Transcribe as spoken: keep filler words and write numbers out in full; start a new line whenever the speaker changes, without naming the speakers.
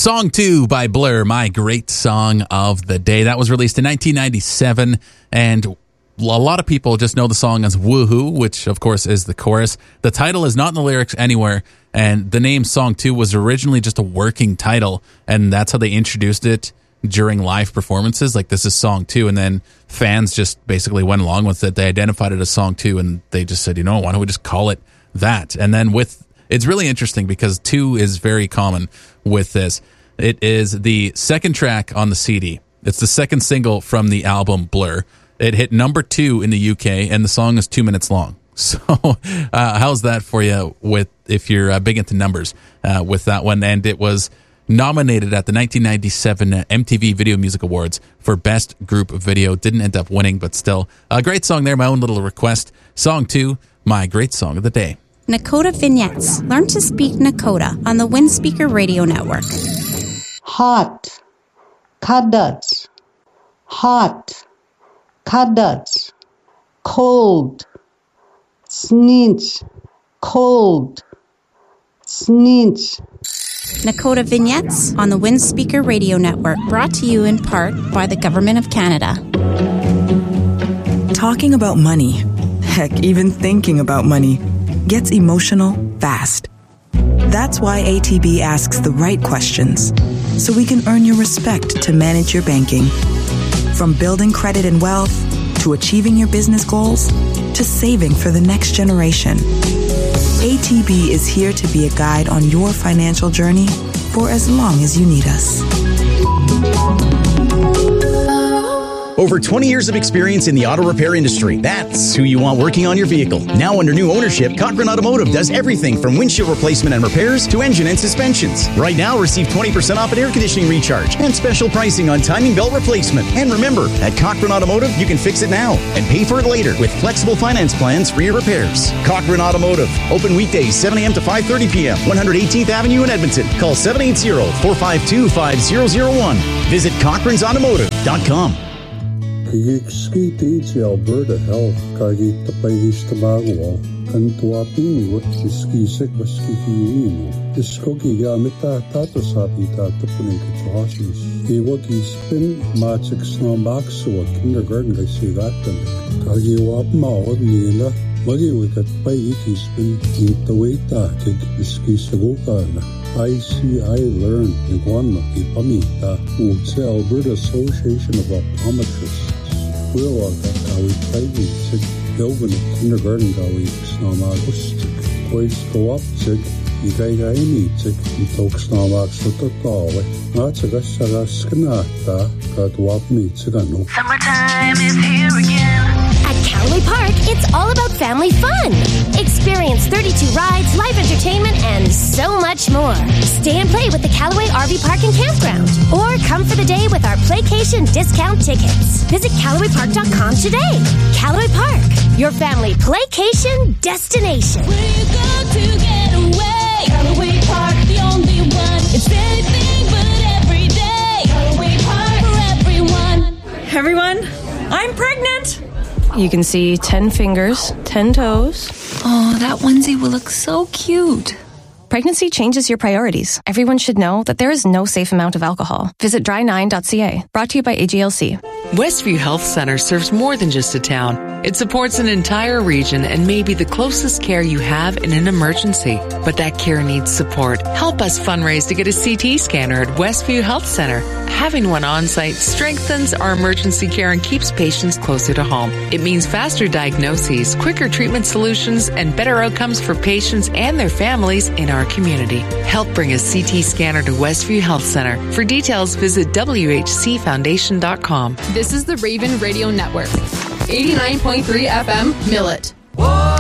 Song two by Blur, my great song of the day. That was released in nineteen ninety-seven, and a lot of people just know the song as Woohoo, which of course is the chorus. The title is not in the lyrics anywhere, and the name Song two was originally just a working title, and that's how they introduced it during live performances. Like, this is Song two, and then fans just basically went along with it. They identified it as Song two, and they just said, you know, why don't we just call it that? And then with it's really interesting because two is very common with this. It is the second track on the C D. It's the second single from the album Blur. It hit number two in the U K, and the song is two minutes long. So uh, how's that for you with if you're uh, big into numbers uh, with that one? And it was nominated at the nineteen ninety-seven M T V Video Music Awards for Best Group Video. Didn't end up winning, but still a great song there. My own little request. Song two, my great song of the day.
Nakota Vignettes. Learn to speak Nakota on the Windspeaker Radio Network.
Hot, kadat, hot, kadat, cold, snitch, cold, snitch.
Nakota Vignettes on the Windspeaker Radio Network, brought to you in part by the Government of Canada.
Talking about money, heck, even thinking about money, gets emotional fast. That's why A T B asks the right questions, so we can earn your respect to manage your banking. From building credit and wealth, to achieving your business goals, to saving for the next generation. A T B is here to be a guide on your financial journey for as long as you need us.
Over twenty years of experience in the auto repair industry. That's who you want working on your vehicle. Now under new ownership, Cochrane Automotive does everything from windshield replacement and repairs to engine and suspensions. Right now, receive twenty percent off an air conditioning recharge and special pricing on timing belt replacement. And remember, at Cochrane Automotive, you can fix it now and pay for it later with flexible finance plans for your repairs. Cochrane Automotive. Open weekdays seven a.m. to five thirty p.m. one hundred eighteenth Avenue in Edmonton. Call seven eight zero, four five two, five zero zero one. Visit cochranes automotive dot com.
Ski teach Alberta Health Kagi Tapagis Tabago and Tuapini what ski sick was ski is cookie gamita tato sapita to put into hospice. He what he spin magic snow box or kindergarten I see that them. Kagi wap ma nila. Magi we got by he spin in the way that the ski sagokana. I see I learned in one of the Pamita who say Alberta Association of Optometrists. Will I gawi taigi sig Kelvin kindergarten gawi snama ustik. Boys go up sig igai gai ni sig itok snama sotatawe. Not a gasaga skanata got wap me sigano.
Summertime is here again.
At Callaway Park, it's all about family fun. Experience thirty-two rides, live entertainment, and so much more. Stay and play with the Callaway R V Park and Campground. Or come for the day with our Playcation discount tickets. Visit Callaway Park dot com today. Callaway Park, your family playcation destination.
Where you go to get away. Callaway Park, the only one. It's anything but every day. Callaway Park for everyone.
Everyone, I'm pregnant. You can see ten fingers, ten toes.
Oh, that onesie will look so cute.
Pregnancy changes your priorities. Everyone should know that there is no safe amount of alcohol. Visit dry nine dot c a. Brought to you by A G L C.
Westview Health Center serves more than just a town. It supports an entire region and may be the closest care you have in an emergency. But that care needs support. Help us fundraise to get a C T scanner at Westview Health Center. Having one on site strengthens our emergency care and keeps patients closer to home. It means faster diagnoses, quicker treatment solutions, and better outcomes for patients and their families in our community. Help bring a C T scanner to Westview Health Center. For details, visit w h c foundation dot com.
This is the Raven Radio Network. eighty-nine point three F M, Millet.
Whoa.